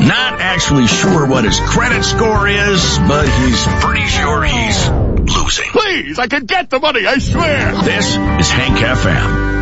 Not actually sure what his credit score is, but he's pretty sure he's losing. Please, I can get the money, I swear. This is Hank FM.